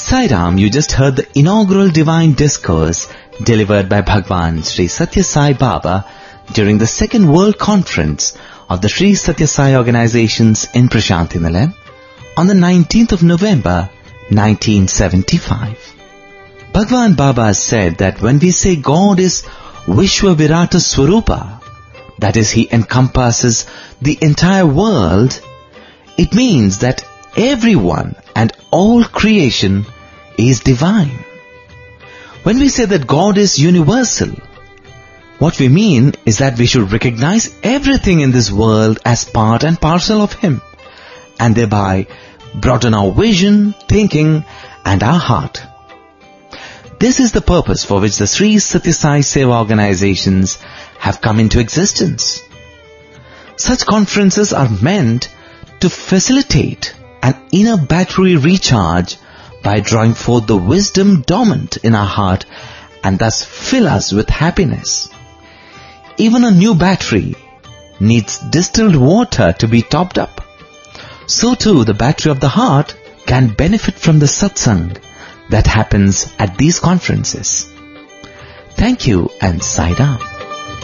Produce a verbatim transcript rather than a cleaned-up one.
Sai Ram, you just heard the inaugural divine discourse delivered by Bhagwan Sri Satya Sai Baba during the second World Conference of the Sri Satya Sai Organizations in Prasanthi Nilayam on the nineteenth of November nineteen seventy-five. Bhagwan Baba said that when we say God is Vishwa Virata Swarupa, that is, He encompasses the entire world, it means that everyone and all creation is divine. When we say that God is universal, what we mean is that we should recognize everything in this world as part and parcel of Him, and thereby broaden our vision, thinking, and our heart. This is the purpose for which the Sri Satya Sai Seva organizations have come into existence. Such conferences are meant to facilitate an inner battery recharge by drawing forth the wisdom dormant in our heart and thus fill us with happiness. Even a new battery needs distilled water to be topped up. So too the battery of the heart can benefit from the satsang that happens at these conferences. Thank you and Sai Ram.